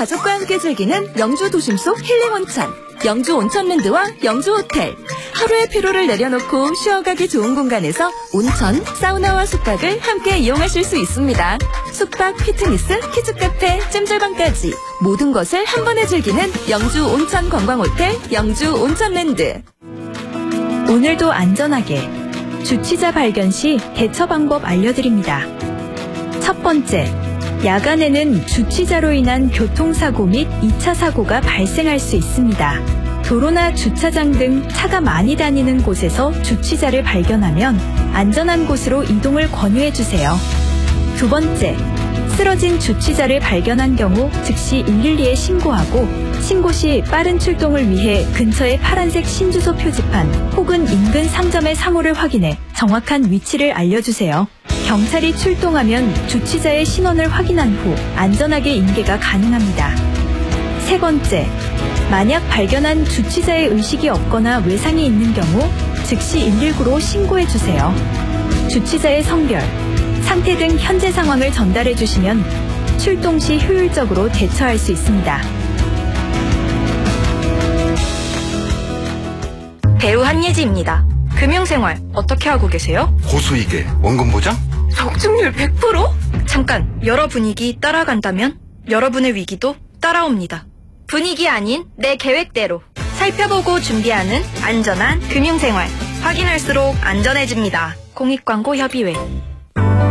가족과 함께 즐기는 영주 도심 속 힐링 온천. 영주 온천랜드와 영주 호텔. 하루의 피로를 내려놓고 쉬어가기 좋은 공간에서 온천, 사우나와 숙박을 함께 이용하실 수 있습니다. 숙박, 피트니스, 키즈카페, 찜질방까지 모든 것을 한 번에 즐기는 영주 온천 관광호텔 영주 온천랜드. 오늘도 안전하게 주치자 발견 시 대처 방법 알려드립니다. 첫 번째, 야간에는 주치자로 인한 교통사고 및 2차 사고가 발생할 수 있습니다. 도로나 주차장 등 차가 많이 다니는 곳에서 주치자를 발견하면 안전한 곳으로 이동을 권유해주세요. 두 번째, 쓰러진 주치자를 발견한 경우 즉시 112에 신고하고 신고 시 빠른 출동을 위해 근처의 파란색 신주소 표지판 혹은 인근 상점의 상호를 확인해 정확한 위치를 알려주세요. 경찰이 출동하면 주치자의 신원을 확인한 후 안전하게 인계가 가능합니다. 세 번째, 만약 발견한 주치자의 의식이 없거나 외상이 있는 경우 즉시 119로 신고해주세요. 주치자의 성별, 상태 등 현재 상황을 전달해 주시면 출동 시 효율적으로 대처할 수 있습니다. 배우 한예지입니다. 금융생활 어떻게 하고 계세요? 고수익에 원금 보장? 적중률 100%? 잠깐, 여러 분위기 따라간다면 여러분의 위기도 따라옵니다. 분위기 아닌 내 계획대로 살펴보고 준비하는 안전한 금융생활. 확인할수록 안전해집니다. 공익광고 협의회.